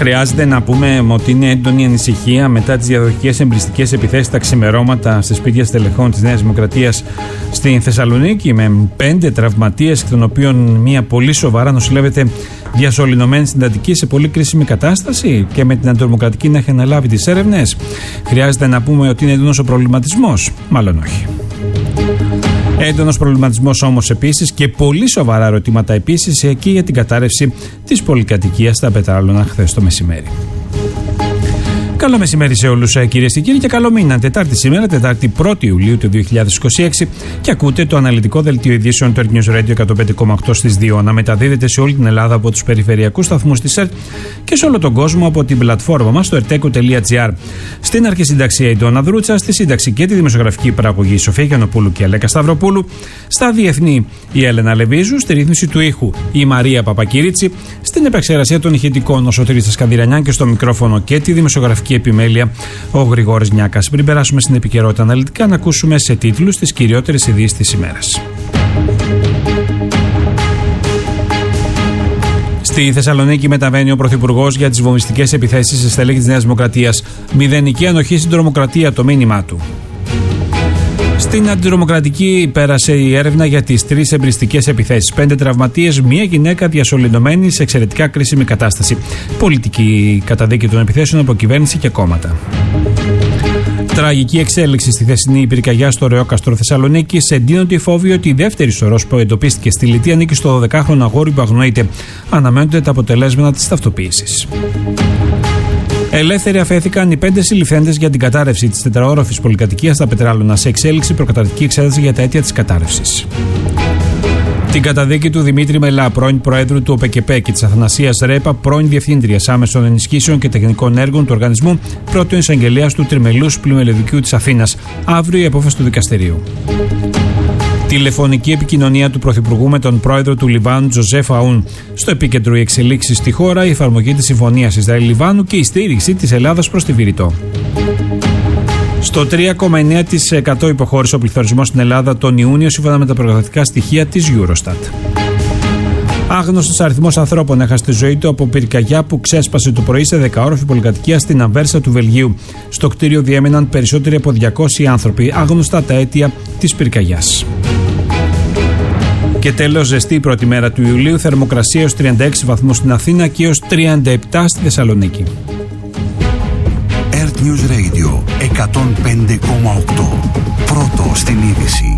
Χρειάζεται να πούμε ότι είναι έντονη ανησυχία μετά τις διαδοχικές εμπριστικές επιθέσεις τα ξημερώματα στις σπίτια στελεχών της Νέας Δημοκρατίας στην Θεσσαλονίκη, με 5 τραυματίες, εκ των οποίων μία πολύ σοβαρά νοσηλεύεται διασωληνωμένη στην Αττική σε πολύ κρίσιμη κατάσταση και με την αντιτρομοκρατική να έχει αναλάβει τις έρευνες. Χρειάζεται να πούμε ότι είναι έντονος ο προβληματισμός? Μάλλον όχι. Έντονος προβληματισμός όμως επίσης και πολύ σοβαρά ερωτήματα επίσης εκεί για την κατάρρευση της πολυκατοικίας στα Πετράλωνα χθες το μεσημέρι. Καλό μεσημέρι σε όλους, κυρίες και κύριοι, και καλό μήνα. Τετάρτη σήμερα, Τετάρτη 1η Ιουλίου του 2026, και ακούτε το αναλυτικό δελτίο ειδήσεων του Earth News Radio 105,8 στις 2, να μεταδίδεται σε όλη την Ελλάδα από τους περιφερειακούς σταθμούς της ΕΡΤ και σε όλο τον κόσμο από την πλατφόρμα μας στο erteco.gr. Στην αρχισυνταξία η Ντόνα Δρούτσα, στη σύνταξη και τη δημοσιογραφική παραγωγή η Σοφία Γιαννοπούλου και η Αλέκα Σταυροπούλου, στα διεθνή η Έλενα Λεβίζου, στη ρύθμιση του ήχου η Μαρία Παπακυρίτσι, στην επεξεργασία των ηχητικών ο Σωτήρης Σκανδυρανιάν και στο μικρόφωνο και τη δημοσιογραφική επιμέλεια ο Γρηγόρης Νιάκας. Πριν περάσουμε στην επικαιρότητα αναλυτικά, να ακούσουμε σε τίτλους τις κυριότερες ειδήσεις της ημέρας. Στη Θεσσαλονίκη μεταβαίνει ο Πρωθυπουργός για τις βομβιστικές επιθέσεις σε στελέχη της Νέας Δημοκρατίας. Μηδενική ανοχή στην τρομοκρατία, το μήνυμά του. Στην αντιτρομοκρατική πέρασε η έρευνα για τις 3 εμπριστικές επιθέσεις. 5 τραυματίες, μία γυναίκα διασωληνωμένη σε εξαιρετικά κρίσιμη κατάσταση. Πολιτική καταδίκη των επιθέσεων από κυβέρνηση και κόμματα. Τραγική εξέλιξη στη χθεσινή πυρκαγιά στο Ρεόκαστρο Θεσσαλονίκης. Εντείνονται οι φόβοι ότι η δεύτερη σωρός που εντοπίστηκε στη Λιτή ανήκει στο 12χρονο αγόρι που αγνοείται. Αναμένονται τα αποτελέσματα της ταυτοποίησης. Ελεύθεροι αφέθηκαν οι 5 συλληφθέντες για την κατάρρευση της 4όροφης πολυκατοικίας στα Πετράλωνα, σε εξέλιξη προκαταρκτική εξέταση για τα αίτια της κατάρρευσης. Την καταδίκη του Δημήτρη Μελά, πρώην Προέδρου του ΟΠΕΚΕΠΕ, και της Αθανασίας Ρέπα, πρώην Διευθύντριας Άμεσων Ενισχύσεων και Τεχνικών Έργων του οργανισμού, πρώτον εισαγγελέας του Τριμελούς Πλημελαιδικίου της Αθήνας. Αύριο η απόφαση του δικαστηρίου. Τηλεφωνική επικοινωνία του Πρωθυπουργού με τον πρόεδρο του Λιβάνου, Τζοζέφ Αούν. Στο επίκεντρο οι εξελίξεις στη χώρα, η εφαρμογή της Συμφωνίας Ισραήλ-Λιβάνου και η στήριξη της Ελλάδας προς τη Βηρητό. Στο 3,9% υποχώρησε ο πληθωρισμός στην Ελλάδα τον Ιούνιο, σύμφωνα με τα προκαταρκτικά στοιχεία της Eurostat. Άγνωστος αριθμός ανθρώπων έχασε τη ζωή του από πυρκαγιά που ξέσπασε το πρωί σε 10όροφη πολυκατοικία στην Αμβέρσα του Βελγίου. Στο κτίριο διέμεναν περισσότεροι από 200 άνθρωποι. Άγνωστα τα αίτια της πυρκαγιάς. Και τέλος, ζεστή η πρώτη μέρα του Ιουλίου, θερμοκρασία έως 36 βαθμούς στην Αθήνα και έως 37 στη Θεσσαλονίκη. Earth News Radio 105,8. Πρώτο στην είδηση.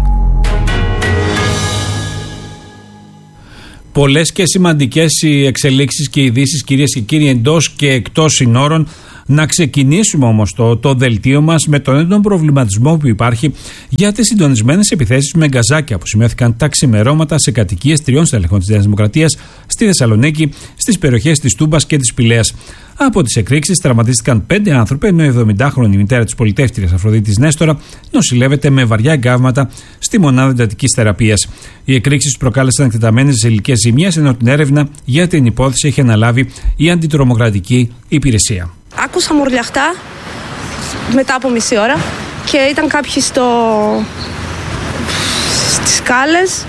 Πολλές και σημαντικές οι εξελίξεις και ειδήσεις, κυρίες και κύριοι, εντός και εκτός συνόρων. Να ξεκινήσουμε όμως το δελτίο μας με τον έντονο προβληματισμό που υπάρχει για τις συντονισμένες επιθέσεις με γκαζάκια που σημειώθηκαν τα ξημερώματα σε κατοικίες 3 στελεχών της Νέας Δημοκρατίας στη Θεσσαλονίκη, στις περιοχές της Τούμπας και της Πηλαίας. Από τις εκρήξεις τραυματίστηκαν 5 άνθρωποι, ενώ η 70χρονη μητέρα της πολιτεύτριας Αφροδίτης Νέστορα νοσηλεύεται με βαριά εγκάβματα στη μονάδα εντατικής θεραπείας. Οι εκρήξεις προκάλεσαν εκτεταμένες ζηλικές ζημίες, ενώ την έρευνα για την υπόθεση έχει αναλάβει η αντιτρομοκρατική υπηρεσία. Άκουσα μουρλιαχτά μετά από μισή ώρα και ήταν κάποιοι στις σκάλες.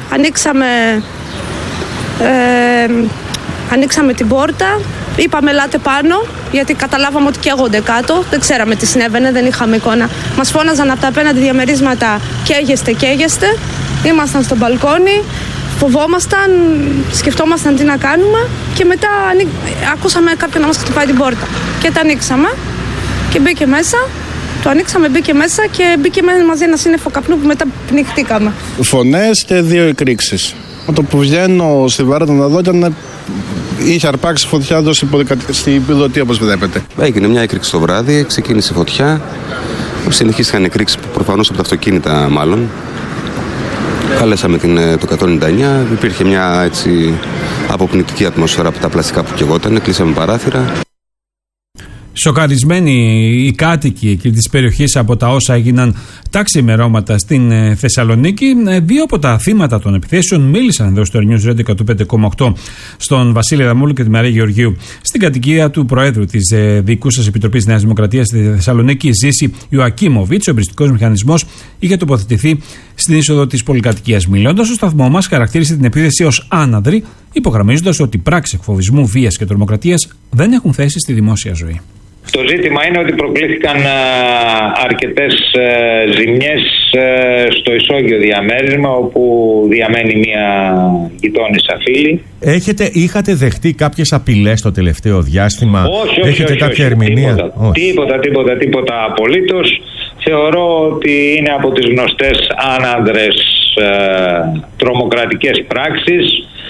Ανοίξαμε την πόρτα, είπαμε ελάτε πάνω, γιατί καταλάβαμε ότι καίγονται κάτω. Δεν ξέραμε τι συνέβαινε, δεν είχαμε εικόνα. Μας φώναζαν από τα απέναντι διαμερίσματα καίγεστε. Ήμασταν στο μπαλκόνι, φοβόμασταν, σκεφτόμασταν τι να κάνουμε και μετά ακούσαμε κάποιον να μας χτυπάει την πόρτα. Και τα ανοίξαμε και μπήκε μέσα, το ανοίξαμε, μπήκε μέσα και μπήκε μαζί ένα σύννεφο καπνού που μετά πνιχτήκαμε. Φωνές και 2 εκρήξεις. Με το που βγαίνω στη βάρδα να δω είχε αρπάξει φωτιά εδώ στην πιλωτή, όπως βλέπετε. Έγινε μια έκρηξη το βράδυ, ξεκίνησε φωτιά, συνεχίστηκαν εκρήξεις προφανώς από τα αυτοκίνητα μάλλον. Καλέσαμε το 199, υπήρχε μια έτσι αποπνικτική ατμόσφαιρα από τα πλαστικά που καιγόταν, κλείσαμε παράθυρα. Σοκαρισμένοι οι κάτοικοι εκεί της περιοχής από τα όσα έγιναν τα ξημερώματα στην Θεσσαλονίκη. 2 από τα θύματα των επιθέσεων μίλησαν εδώ στο News Radio 105,8 στον Βασίλη Δαμούλου και τη Μαρία Γεωργίου. Στην κατοικία του Προέδρου της Διοικούσας Επιτροπής Νέας Δημοκρατίας στη Θεσσαλονίκη, Ζήση Ιωακίμοβιτς, ο εμπριστικός μηχανισμός είχε τοποθετηθεί στην είσοδο της πολυκατοικίας. Μιλώντας στο σταθμό μας, χαρακτήρισε την επίθεση ως άναδρη, υπογραμμίζοντας ότι πράξεις εκφοβισμού, βίας και τρομοκρατίας δεν έχουν θέση στη δημόσια ζωή. Το ζήτημα είναι ότι προκλήθηκαν αρκετές ζημιές στο ισόγειο διαμέρισμα, όπου διαμένει μια γειτόνισσα φίλη. Είχατε δεχτεί κάποιες απειλές το τελευταίο διάστημα? Όχι, κάποια ερμηνεία? Τίποτα απολύτως. Θεωρώ ότι είναι από τις γνωστές άνανδρες τρομοκρατικές πράξεις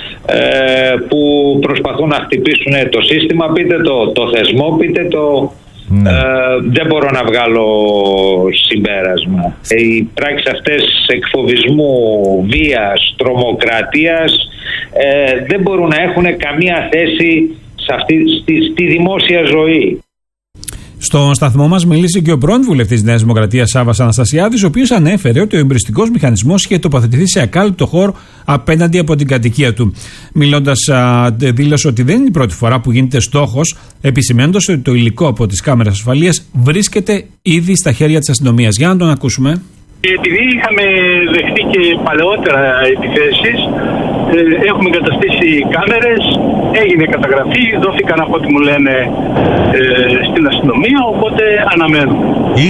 που προσπαθούν να χτυπήσουν το σύστημα, πείτε το θεσμό, πείτε το... δεν μπορώ να βγάλω συμπέρασμα. Οι πράξεις αυτές εκφοβισμού, βίας, τρομοκρατίας δεν μπορούν να έχουν καμία θέση στη δημόσια ζωή. Στο σταθμό μας μίλησε και ο πρώην βουλευτής της Νέας Δημοκρατίας, Σάββας Αναστασιάδης, ο οποίος ανέφερε ότι ο εμπριστικός μηχανισμός είχε τοποθετηθεί σε ακάλυπτο χώρο απέναντι από την κατοικία του. Μιλώντας, δήλωσε ότι δεν είναι η πρώτη φορά που γίνεται στόχος, επισημαίνοντας ότι το υλικό από τις κάμερες ασφαλείας βρίσκεται ήδη στα χέρια της αστυνομίας. Για να τον ακούσουμε. Επειδή είχαμε δεχτεί και παλαιότερα επιθέσεις, έχουμε εγκαταστήσει κάμερες, έγινε καταγραφή, δόθηκαν από ό,τι μου λένε στην αστυνομία, οπότε αναμένουμε.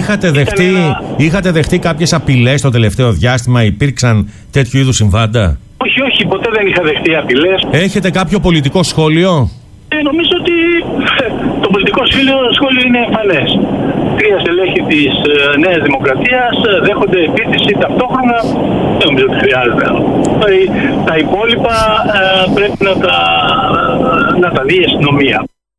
Είχατε δεχτεί κάποιες απειλές το τελευταίο διάστημα, υπήρξαν τέτοιου είδους συμβάντα? Όχι, ποτέ δεν είχα δεχτεί απειλές. Έχετε κάποιο πολιτικό σχόλιο? Νομίζω ότι το πολιτικό σχόλιο είναι εμφανές. 3 στελέχη της Νέας Δημοκρατίας δέχονται επίθεση ταυτόχρονα. Δεν νομίζω ότι χρειάζεται. Τα υπόλοιπα πρέπει να τα δει η αστυνομία.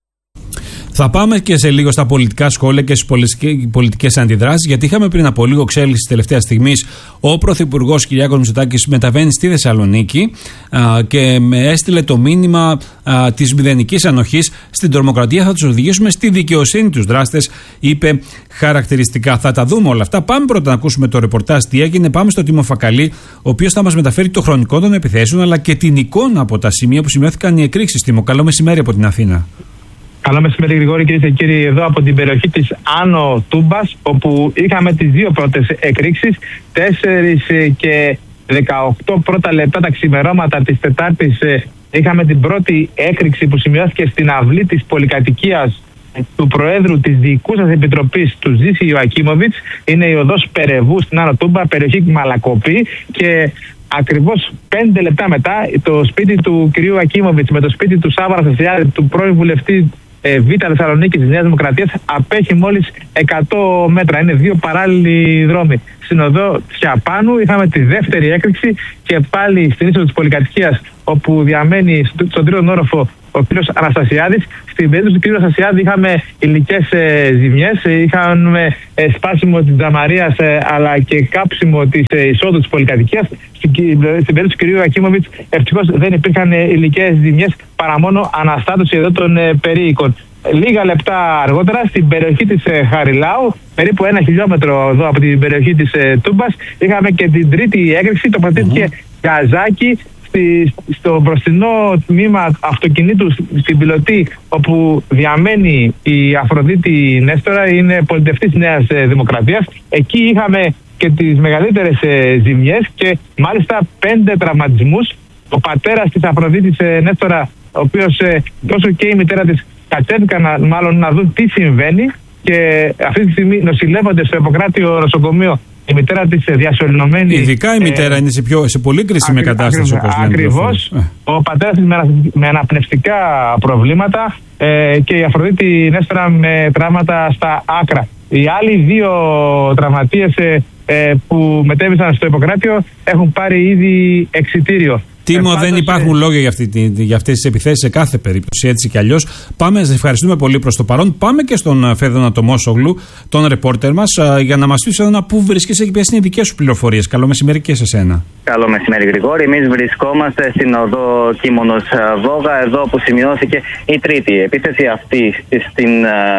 Θα πάμε και σε λίγο στα πολιτικά σχόλια και στις πολιτικές αντιδράσεις, γιατί είχαμε πριν από λίγο εξέλιξη τελευταία στιγμής. Ο Πρωθυπουργός Κυριάκος Μητσοτάκης μεταβαίνει στη Θεσσαλονίκη και έστειλε το μήνυμα της μηδενικής ανοχής στην τρομοκρατία. Θα τους οδηγήσουμε στη δικαιοσύνη τους δράστες, είπε χαρακτηριστικά. Θα τα δούμε όλα αυτά. Πάμε πρώτα να ακούσουμε το ρεπορτάζ τι έγινε. Πάμε στο Τίμο Φακαλή, ο οποίος θα μας μεταφέρει το χρονικό των επιθέσεων, αλλά και την εικόνα από τα σημεία που σημειώθηκαν οι εκρήξεις. Τίμο, καλό μεσημέρι από την Αθήνα. Καλό μεσημέρι, Γρηγόρη, κυρίες και κύριοι, εδώ από την περιοχή της Άνω Τούμπας, όπου είχαμε τις 2 πρώτες εκρήξεις, 4 και 18 πρώτα λεπτά τα ξημερώματα της Τετάρτης. Είχαμε την πρώτη έκρηξη που σημειώθηκε στην αυλή της πολυκατοικίας του Προέδρου της Διοικούσας Επιτροπής του Ζήση Ιωακίμοβιτς. Είναι η οδός Περεβού στην Άνω Τούμπα, περιοχή Μαλακοπή, και ακριβώς 5 λεπτά μετά το σπίτι του κυρίου Ακίμοβιτς με το σπίτι του Σάββα Αναστασιάδη, του πρώην βουλευτή Β' Θεσσαλονίκης της Νέας Δημοκρατίας, απέχει μόλις 100 μέτρα. Είναι 2 παράλληλοι δρόμοι. Στην οδό Τσιαπάνου είχαμε τη δεύτερη έκρηξη και πάλι στην είσοδο της πολυκατοικίας, όπου διαμένει στον 3ο όροφο ο κ. Αναστασιάδης. Στην περίπτωση του κ. Αναστασιάδη είχαμε υλικές ζημιές, είχαμε σπάσιμο της τζαμαρίας αλλά και κάψιμο της εισόδου της πολυκατοικίας. Στην περίπτωση του κ. Ακίμοβιτς ευτυχώς δεν υπήρχαν υλικές ζημιές, παρά μόνο αναστάτωση εδώ των περίοικων. Λίγα λεπτά αργότερα, στην περιοχή της Χαριλάου, περίπου 1 χιλιόμετρο εδώ από την περιοχή της Τούμπας, είχαμε και την τρίτη έκρηξη. Τοποθετήθηκε γκαζάκι στο μπροστινό τμήμα αυτοκινήτου στην Πιλωτή, όπου διαμένει η Αφροδίτη Νέστορα, είναι πολιτευτής Νέας Δημοκρατίας. Εκεί είχαμε και τις μεγαλύτερες ζημιές και μάλιστα 5 τραυματισμούς. Ο πατέρας της Αφροδίτης Νέστορα, ο οποίος τόσο και η μητέρα της κατέβηκαν μάλλον να δουν τι συμβαίνει, και αυτή τη στιγμή νοσηλεύονται στο Ιπποκράτιο νοσοκομείο. Η μητέρα της διασωληνωμένη. Ειδικά η μητέρα είναι σε πολύ κρίσιμη κατάσταση, όπως λένε. Ακριβώς. Ο πατέρας της με αναπνευστικά προβλήματα και η Αφροδίτη Νέστορα με τραύματα στα άκρα. Οι άλλοι 2 τραυματίες που μετέβησαν στο Ιπποκράτιο έχουν πάρει ήδη εξιτήριο. Τίμο, δεν υπάρχουν λόγια για αυτές τις επιθέσεις σε κάθε περίπτωση, έτσι κι αλλιώς. Πάμε, σας ευχαριστούμε πολύ προς το παρόν. Πάμε και στον Φέδωνα Τομόσογλου, τον ρεπόρτερ μας, για να μας πεις πού βρίσκεσαι και ποιες είναι οι δικές σου πληροφορίες. Καλό μεσημέρι και σε σένα. Καλό μεσημέρι, Γρηγόρη. Εμείς βρισκόμαστε στην οδό Κίμωνος Βόγα, εδώ που σημειώθηκε η τρίτη επίθεση αυτή στην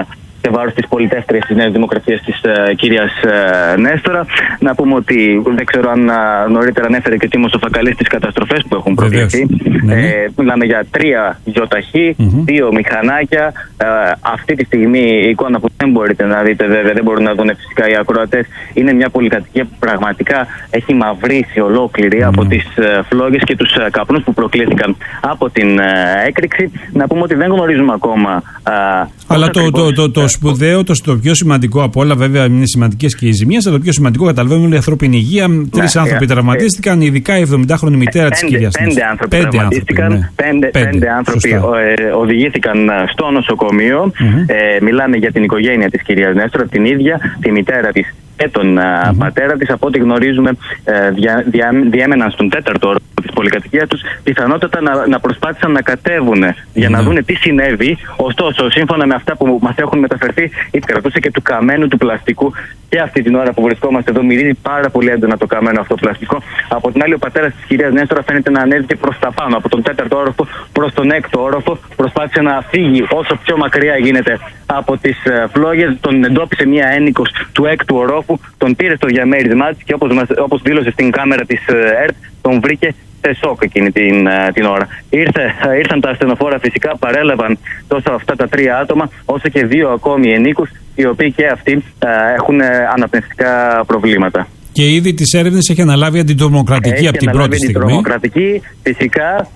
σε βάρος της πολιτεύτριας της Νέας Δημοκρατίας της κυρίας Νέστορα. Να πούμε ότι δεν ξέρω αν νωρίτερα ανέφερε και ο Τίμος ο Φακαλής τις καταστροφές που έχουν προκληθεί. Μιλάμε για 3 γιοταχή, 2 μηχανάκια. Αυτή τη στιγμή η εικόνα που δεν μπορείτε να δείτε, βέβαια δεν μπορούν να δουν φυσικά οι ακροατές, είναι μια πολυκατοικία που πραγματικά έχει μαυρίσει ολόκληρη από τις φλόγες και τους καπνούς που προκλήθηκαν από την έκρηξη. Να πούμε ότι δεν γνωρίζουμε ακόμα. Αλλά το σπουδαίο, το πιο σημαντικό από όλα, βέβαια είναι σημαντικές και οι ζημίες, αλλά το πιο σημαντικό καταλαβαίνουμε είναι η ανθρώπινη υγεία. 3 άνθρωποι τραυματίστηκαν, ειδικά η 70χρονη μητέρα της κυρίας Νέστορα. 5 άνθρωποι τραυματίστηκαν, 5 άνθρωποι οδηγήθηκαν στο νοσοκομείο. Μιλάμε για την οικογένεια της κυρίας Νέστορα, την ίδια, τη μητέρα της και τον πατέρα της. Από ό,τι γνωρίζουμε, διέμεναν στον 4ο όροφο της πολυκατοικίας τους, πιθανότατα να προσπάθησαν να κατέβουν για να δούνε τι συνέβη. Ωστόσο, σύμφωνα με αυτά που μας έχουν μεταφερθεί, κρατούσε και του καμένου του πλαστικού και αυτή την ώρα που βρισκόμαστε εδώ μυρίζει πάρα πολύ έντονα το καμένο αυτό πλαστικό. Από την άλλη, ο πατέρας της κυρίας Νέστορα φαίνεται να ανέβηκε προς τα πάνω, από τον 4ο όροφο προς τον 6ο όροφο. Προσπάθησε να φύγει όσο πιο μακριά γίνεται από τις φλόγες. Τον εντόπισε μία ένοικος του 6ου ορόφου, τον πήρε στο διαμέρισμά της και όπως δήλωσε στην κάμερα της ΕΡΤ, τον βρήκε σε σοκ εκείνη την ώρα. Ήρθαν τα ασθενοφόρα, φυσικά παρέλαβαν τόσο αυτά τα 3 άτομα, όσο και 2 ακόμη ενίκους, οι οποίοι και αυτοί έχουν αναπνευστικά προβλήματα. Και ήδη τις έρευνες έχει αναλάβει αντιτρομοκρατική από την πρώτη στιγμή. Αντιτρομοκρατική, φυσικά,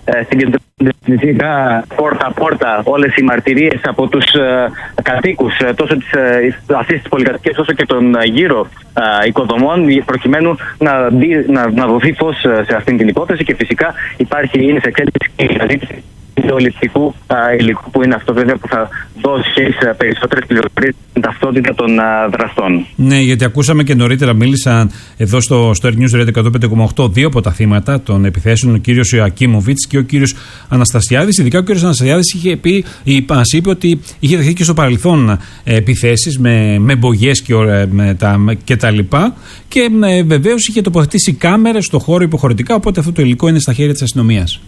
φυσικά πόρτα-πόρτα όλες οι μαρτυρίες από τους κατοίκους τόσο αυτής της πολυκατοικίας όσο και των γύρω οικοδομών, προκειμένου να δοθεί φως σε αυτήν την υπόθεση. Και φυσικά είναι σε εξέλιξη η αναζήτηση ιδεολειπτικού υλικού, που είναι αυτό βέβαια που θα δώσει περισσότερες πληροφορίες στην ταυτότητα των δραστών. Ναι, γιατί ακούσαμε και νωρίτερα, μίλησαν εδώ στο Air News 105,8 2 από τα θύματα των επιθέσεων, ο κύριος Ιωακίμοβιτς και ο κύριος Αναστασιάδης. Ειδικά ο κύριος Αναστασιάδης μας είπε ότι είχε δεχθεί και στο παρελθόν επιθέσεις με μπογιές και τα λοιπά, και βεβαίως είχε τοποθετήσει κάμερες στο χώρο υποχωρητικά, οπότε αυτό το υλικό είναι στα χέρια της αστυνομίας.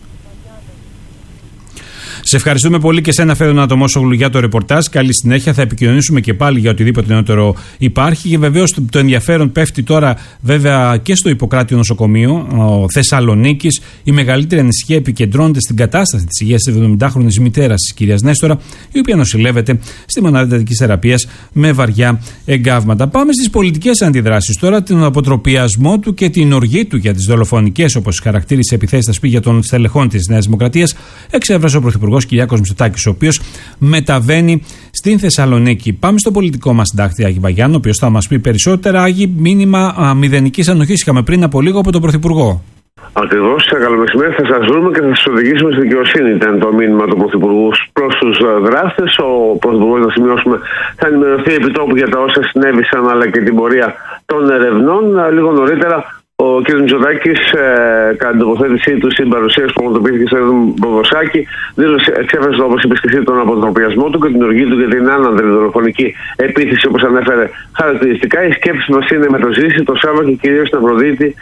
Σε ευχαριστούμε πολύ και σένα, Φέδωνα Ατομόσογλου, για το ρεπορτάζ. Καλή συνέχεια. Θα επικοινωνήσουμε και πάλι για οτιδήποτε νεότερο υπάρχει. Και βεβαίως το ενδιαφέρον πέφτει τώρα, βέβαια, και στο Ιπποκράτιο Νοσοκομείο Θεσσαλονίκης. Η μεγαλύτερη ανησυχία επικεντρώνεται στην κατάσταση της υγείας της 70χρονης μητέρας της κυρίας Νέστορα, η οποία νοσηλεύεται στη μονάδα εντατικής θεραπείας με βαριά εγκάβματα. Πάμε στις πολιτικές αντιδράσεις τώρα, τον αποτροπιασμό του και την οργή του για τις δολοφονικές, όπως χαρακτήρισε, επιθέσεις στα σπίτια των στελεχών της Νέας Δημοκρατίας, εξέφρασε ο Πρωθυπουργός Κυριάκος Μητσοτάκης, ο οποίος μεταβαίνει στην Θεσσαλονίκη. Πάμε στο πολιτικό μας συντάκτη Άγη Βαγιάννη, ο οποίος θα μας πει περισσότερα. Άγη, μήνυμα μηδενικής ανοχής είχαμε πριν από λίγο από τον Πρωθυπουργό. Ακριβώς, καλό μεσημέρι, θα σας βρούμε και θα σας οδηγήσουμε στη δικαιοσύνη. Ήταν το μήνυμα του Πρωθυπουργού προς τους δράστες. Ο Πρωθυπουργός, να σημειώσουμε, θα ενημερωθεί επί τόπου για τα όσα συνέβησαν, αλλά και την πορεία των ερευνών. Λίγο νωρίτερα, ο κ. Μητσοτάκης, κατά την τοποθέτησή του στην παρουσίαση που πραγματοποιήθηκε στο Ποδοσάκι, εξέφρασε, όπως είπε και εσύ, τον αποτροπιασμό του και την οργή του για την άνανδρη δολοφονική επίθεση, όπως ανέφερε χαρακτηριστικά. Οι σκέψεις μας είναι με το Ζήση, το Σάββα και κυρίως στην Αφροδίτη